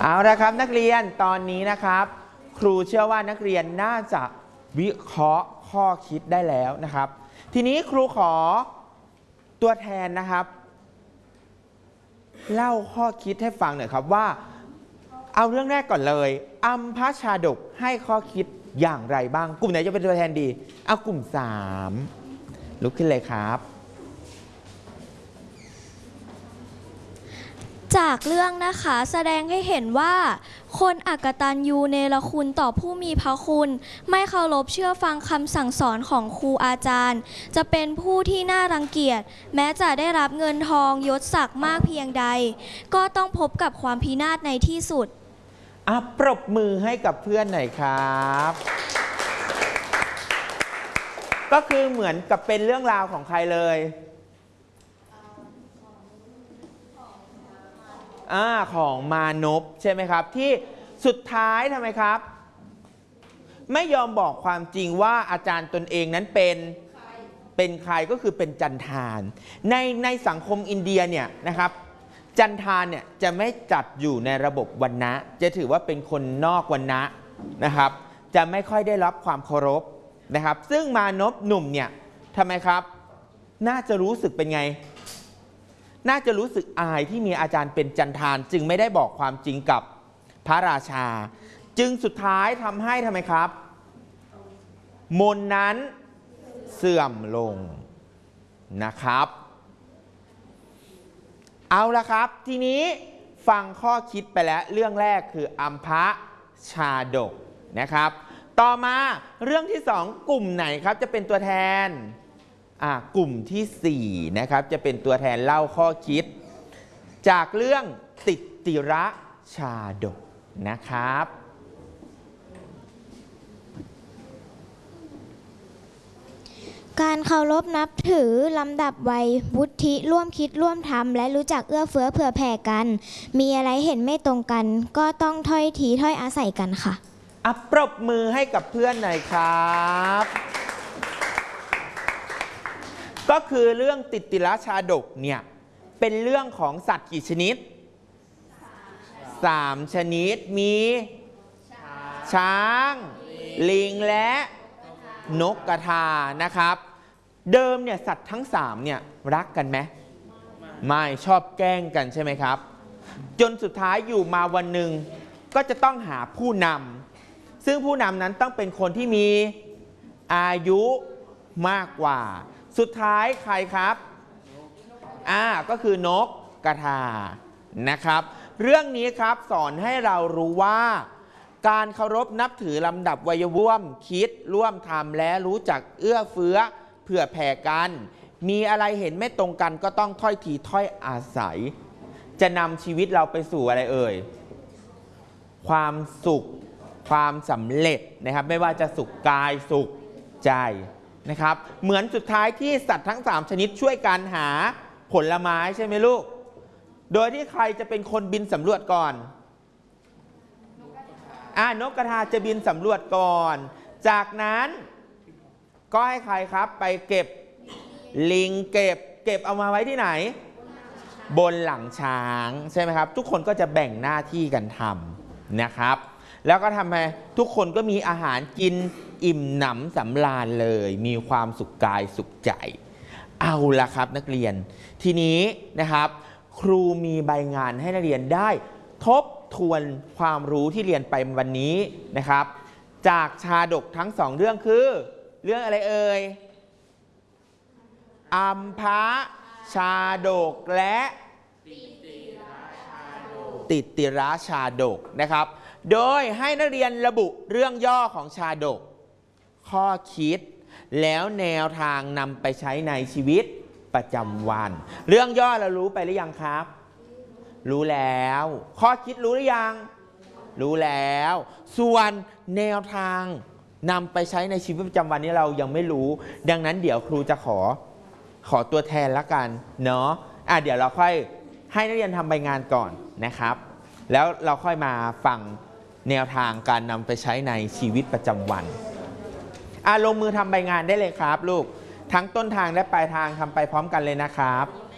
เอาละครับนักเรียนตอนนี้นะครับครูเชื่อว่านักเรียนน่าจะวิเคราะห์ข้อคิดได้แล้วนะครับทีนี้ครูขอตัวแทนนะครับเล่าข้อคิดให้ฟังหน่อยครับว่าเอาเรื่องแรกก่อนเลยอัมพชาดกให้ข้อคิดอย่างไรบ้างกลุ่มไหนจะเป็นตัวแทนดีเอากลุ่ม3ลุกขึ้นเลยครับจากเรื่องนะคะแสดงให้เห็นว่าคนอกตัญญูเนรคุณต่อผู้มีพระคุณไม่เคารพเชื่อฟังคำสั่งสอนของครูอาจารย์จะเป็นผู้ที่น่ารังเกียจแม้จะได้รับเงินทองยศศักดิ์มากเพียงใดก็ต้องพบกับความพินาศในที่สุดปรบมือให้กับเพื่อนหน่อยครับก็คือเหมือนกับเป็นเรื่องราวของใครเลยของมานพใช่ไหมครับที่สุดท้ายทำไมครับไม่ยอมบอกความจริงว่าอาจารย์ตนเองนั้นเป็นใครก็คือเป็นจันทานในสังคมอินเดียเนี่ยนะครับจันทานเนี่ยจะไม่จัดอยู่ในระบบวรรณะจะถือว่าเป็นคนนอกวรรณะนะครับจะไม่ค่อยได้รับความเคารพนะครับซึ่งมานพหนุ่มเนี่ยทำไมครับน่าจะรู้สึกเป็นไงน่าจะรู้สึกอายที่มีอาจารย์เป็นจันทานจึงไม่ได้บอกความจริงกับพระราชาจึงสุดท้ายทำให้ทำไมครับมนนั้นเสื่อมลงนะครับเอาละครับทีนี้ฟังข้อคิดไปแล้วเรื่องแรกคืออัมพชาดกนะครับต่อมาเรื่องที่2กลุ่มไหนครับจะเป็นตัวแทนกลุ่มที่4นะครับจะเป็นตัวแทนเล่าข้อคิดจากเรื่องติติระชาดกนะครับการเคารพนับถือลำดับวัยวุฒิร่วมคิดร่วมทำและรู้จักเอื้อเฟื้อเผื่อแผ่กันมีอะไรเห็นไม่ตรงกันก็ต้องถ้อยทีถ้อยอาศัยกันค่ะปรบมือให้กับเพื่อนหน่อยครับก็คือเรื่องติติระชาดกเนี่ยเป็นเรื่องของสัตว์กี่ชนิด3ชนิดมีช้างลิงและนกกระทานะครับเดิมเนี่ยสัตว์ทั้ง3เนี่ยรักกันไหมไม่ชอบแกล้งกันใช่ไหมครับจนสุดท้ายอยู่มาวันหนึ่งก็จะต้องหาผู้นำซึ่งผู้นำนั้นต้องเป็นคนที่มีอายุมากกว่าสุดท้ายใครครับก็คือนกกระทานะครับเรื่องนี้ครับสอนให้เรารู้ว่าการเคารพนับถือลำดับวัยร่วมคิดร่วมทำและรู้จักเอื้อเฟื้อเผื่อแผ่กันมีอะไรเห็นไม่ตรงกันก็ต้องถ้อยทีถ้อยอาศัยจะนำชีวิตเราไปสู่อะไรเอ่ยความสุขความสำเร็จนะครับไม่ว่าจะสุขกายสุขใจนะครับเหมือนสุดท้ายที่สัตว์ทั้ง3ชนิดช่วยกันหาผลไม้ใช่ไหมลูกโดยที่ใครจะเป็นคนบินสำรวจก่อนนกกระทาจะบินสำรวจก่อนจากนั้นก็ให้ใครครับไปเก็บลิงเก็บเอามาไว้ที่ไหนบนหลังช้างใช่ไหมครับทุกคนก็จะแบ่งหน้าที่กันทำนะครับแล้วก็ทำให้ทุกคนก็มีอาหารกินอิ่มหนำสำราญเลยมีความสุขกายสุขใจเอาละครับนักเรียนทีนี้นะครับครูมีใบงานให้นักเรียนได้ทบทวนความรู้ที่เรียนไปวันนี้นะครับจากชาดกทั้ง2เรื่องคือเรื่องอะไรเอ่ยอัมพชาดกและติติระชาดกนะครับโดยให้นักเรียนระบุเรื่องย่อของชาดกข้อคิดแล้วแนวทางนำไปใช้ในชีวิตประจำวันเรื่องย่อเรารู้ไปหรือยังครับรู้แล้วข้อคิดรู้หรือยังรู้แล้วส่วนแนวทางนำไปใช้ในชีวิตประจำวันนี้เรายังไม่รู้ดังนั้นเดี๋ยวครูจะขอตัวแทนละกันเนาะเดี๋ยวเราค่อยให้นักเรียนทำใบงานก่อนนะครับแล้วเราค่อยมาฟังแนวทางการนำไปใช้ในชีวิตประจำวันลงมือทำใบงานได้เลยครับลูกทั้งต้นทางและปลายทางทำไปพร้อมกันเลยนะครับ